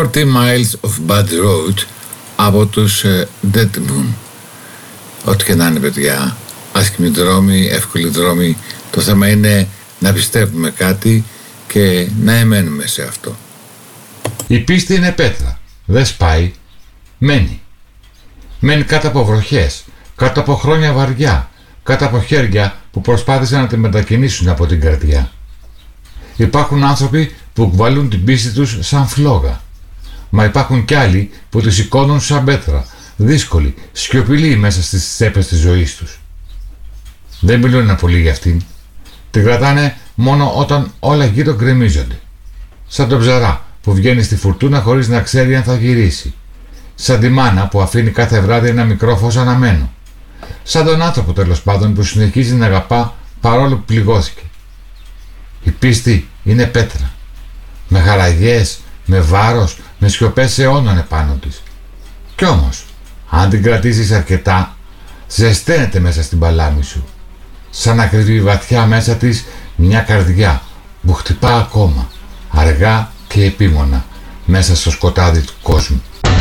40 Miles of Bad Road από τους Dead Moon. Ό,τι και να είναι, παιδιά, άσχημοι δρόμοι, εύκολοι δρόμοι, το θέμα είναι να πιστεύουμε κάτι και να εμένουμε σε αυτό. Η πίστη είναι πέτρα, δεν σπάει, μένει. Μένει κάτω από βροχές, κάτω από χρόνια βαριά, κάτω από χέρια που προσπάθησαν να τη μετακινήσουν από την καρδιά. Υπάρχουν άνθρωποι που κουβαλούν την πίστη τους σαν φλόγα. Μα υπάρχουν κι άλλοι που τη σηκώνουν σαν πέτρα, δύσκολοι, σιωπηλοί μέσα στις τσέπες της ζωής τους. Δεν μιλούν πολύ για αυτήν. Την κρατάνε μόνο όταν όλα γύρω γκρεμίζονται. Σαν τον ψαρά που βγαίνει στη φουρτούνα χωρίς να ξέρει αν θα γυρίσει. Σαν τη μάνα που αφήνει κάθε βράδυ ένα μικρό φως αναμένο. Σαν τον άνθρωπο, τέλος πάντων, που συνεχίζει να αγαπά παρόλο που πληγώθηκε. Η πίστη είναι πέτρα. Με χαραγιές, με βάρος, με σιωπές αιώνων επάνω της. Κι όμως, αν την κρατήσεις αρκετά, ζεσταίνεται μέσα στην παλάμη σου. Σαν να κρύβει βαθιά μέσα της μια καρδιά που χτυπά ακόμα, αργά και επίμονα, μέσα στο σκοτάδι του κόσμου.